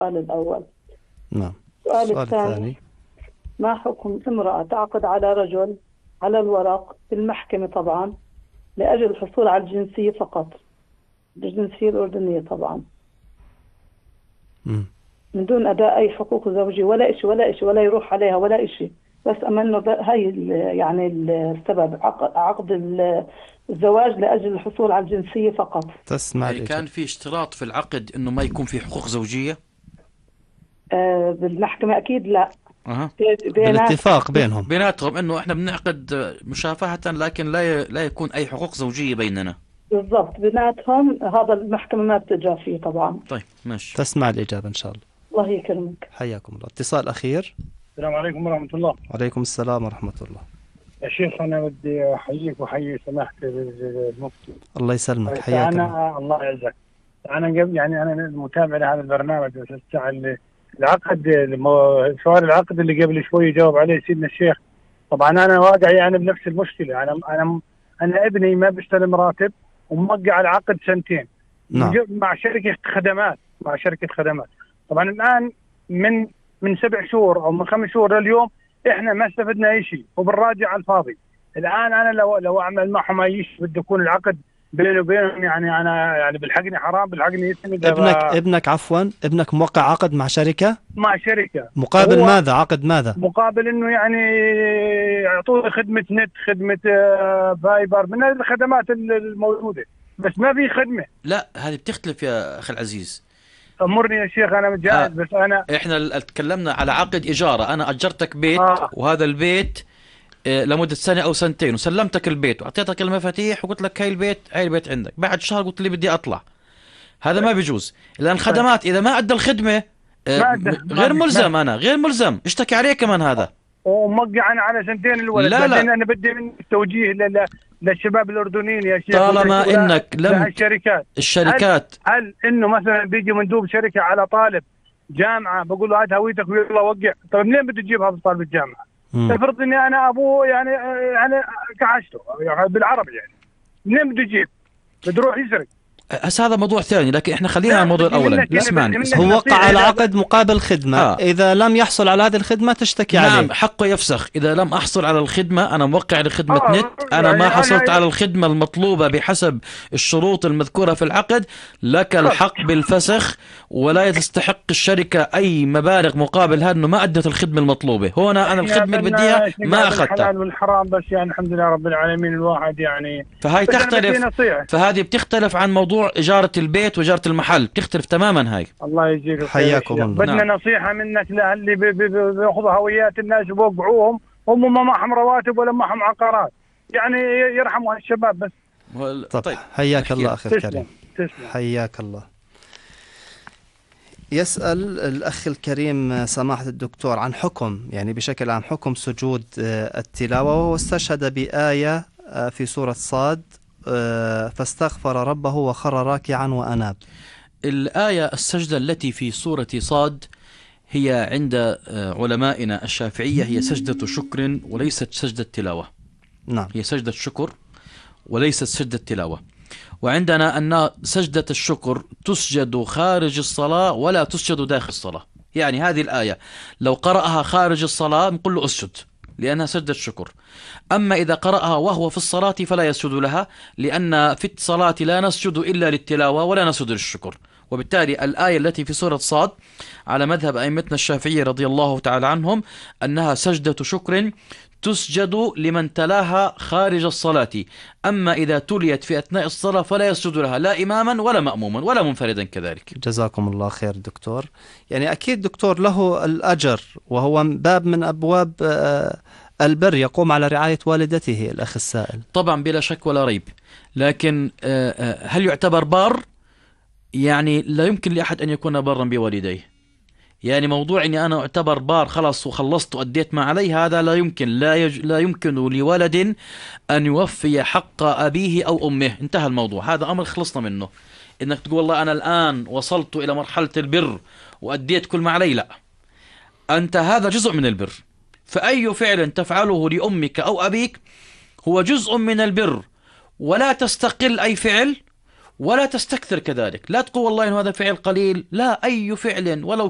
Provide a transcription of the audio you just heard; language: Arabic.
السؤال الأول. نعم. السؤال السؤال الثاني: الثاني. ما حكم امرأة تعقد على رجل على الورق في المحكمة طبعا لأجل الحصول على الجنسية فقط، الجنسية الأردنية طبعا، مم. من دون أداء أي حقوق زوجية ولا إشي ولا إشي، ولا يروح عليها ولا إشي، بس أمنه هاي يعني السبب عقد الزواج لأجل الحصول على الجنسية فقط. تسمع يعني كان الإجابة. في اشتراط في العقد انه ما يكون في حقوق زوجية؟ بالمحكمة أكيد لا. اها. بينات بالاتفاق بينهم. بيناتهم انه احنا بنعقد مشافهة، لكن لا يكون اي حقوق زوجية بيننا. بالضبط بيناتهم، هذا المحكمة ما بتجرى فيه طبعا. طيب ماشي. تسمع الإجابة إن شاء الله. الله يكرمك. حياكم الله. اتصال أخير. السلام عليكم ورحمة الله. وعليكم السلام ورحمة الله. يا شيخ أنا بدي أحييك وأحيي سماحة المفتي. الله يسلمك. حياك الله. أنا الله يعزك. أنا قبل يعني أنا المتابع لهذا البرنامج الساعة العقد سؤال العقد اللي قبل شوي جاوب عليه سيدنا الشيخ. طبعا أنا واقع يعني بنفس المشكلة. أنا ابني ما بيستلم راتب وموقع العقد سنتين. نعم. مع شركة خدمات. طبعا الآن من 7 شهور أو من 5 شهور لليوم إحنا ما استفدنا أي شيء وبنراجع على الفاضي. الآن أنا لو أعمل معهم أي شيء بده يكون العقد بيني وبينهم، يعني أنا يعني بالحقني حرام، بالحقني اسمي ابنك موقع عقد مع شركة مع شركة. مقابل ماذا؟ عقد ماذا؟ مقابل إنه يعني يعطوني خدمة نت، خدمة فايبر، من الخدمات الموجودة، بس ما في خدمة. لا، هذه بتختلف يا اخي العزيز. أمرني يا شيخ أنا متجاهز. بس أنا احنا تكلمنا على عقد إجارة. انا أجرتك بيت وهذا البيت لمدة سنة أو سنتين، وسلمتك البيت وأعطيتك المفاتيح وقلت لك هاي البيت عندك. بعد شهر قلت لي بدي أطلع. هذا ما بيجوز، لأن الخدمات إذا ما أدى الخدمة غير ملزم. أنا غير ملزم، اشتكي عليه كمان هذا. وموقع أنا على سنتين الولد. لا أنا بدي من توجيه للشباب الأردنيين يا شيخ. طالما إنك لم الشركات هل إنه مثلا بيجي مندوب شركة على طالب جامعة بقول له هات هويتك ويلا وقع. طيب منين بده يجيب هذا الطالب الجامعة؟ افرض اني انا ابوه يعني كعشته يعني بالعربي، يعني منين بده يجيب؟ بده يروح يسرق. هسا هذا موضوع ثاني، لكن احنا خلينا على الموضوع الاول. اسمعني. هو وقع على عقد مقابل خدمة. اذا لم يحصل على هذه الخدمة تشتكي عليه. نعم، حقه يفسخ. اذا لم احصل على الخدمة، انا موقع لخدمة نت، انا ما حصلت على الخدمة المطلوبة بحسب الشروط المذكورة في العقد، لك الحق بالفسخ، ولا تستحق الشركة اي مبالغ مقابل هذا انه ما ادت الخدمة المطلوبة. هون انا الخدمة اللي بديها ما اخذتها. الحلال والحرام بس، يعني الحمد لله رب العالمين الواحد يعني. فهي تختلف. فهذه بتختلف عن موضوع إجارة البيت وإجارة المحل، تختلف تماما. هاي الله يجزيك حياكم الله. بدنا نصيحة منك للي بياخذوا هويات الناس وبوقعوهم، هم ما معهم رواتب ولا معهم عقارات، يعني يرحموا هالشباب بس. طيب حياك الله أخي الكريم. حياك الله. يسأل الأخ الكريم سماحة الدكتور عن حكم، يعني بشكل عام حكم سجود التلاوة، وهو استشهد بآية في سورة صاد فاستغفر ربه وخر راكعا وأناب. الآية السجدة التي في سورة صاد هي عند علمائنا الشافعية هي سجدة شكر وليست سجدة تلاوة. نعم، هي سجدة شكر وليست سجدة تلاوة. وعندنا أن سجدة الشكر تسجد خارج الصلاة ولا تسجد داخل الصلاة. يعني هذه الآية لو قرأها خارج الصلاة نقول له أسجد لأنها سجدة شكر. أما إذا قرأها وهو في الصلاة فلا يسجد لها، لأن في الصلاة لا نسجد إلا للتلاوة ولا نسجد للشكر. وبالتالي الآية التي في سورة صاد على مذهب أئمتنا الشافعية رضي الله تعالى عنهم أنها سجدة شكر تسجد لمن تلاها خارج الصلاة. أما إذا تليت في أثناء الصلاة فلا يسجد لها لا إماما ولا مأموما ولا منفردا كذلك. جزاكم الله خير دكتور. يعني أكيد دكتور له الأجر، وهو باب من أبواب البر، يقوم على رعاية والدته الأخ السائل. طبعا بلا شك ولا ريب، لكن هل يعتبر بار؟ يعني لا يمكن لأحد أن يكون بارا بوالديه. يعني موضوع أني أنا أعتبر بار خلاص وخلصت وأديت ما علي، هذا لا يمكن. لا يمكن لولد أن يوفي حق أبيه أو أمه. انتهى الموضوع، هذا أمر خلصنا منه. إنك تقول والله أنا الآن وصلت إلى مرحلة البر وأديت كل ما علي، لا. أنت هذا جزء من البر، فأي فعل تفعله لأمك أو أبيك هو جزء من البر، ولا تستقل أي فعل ولا تستكثر كذلك. لا تقول والله إن هذا فعل قليل، لا، أي فعل ولو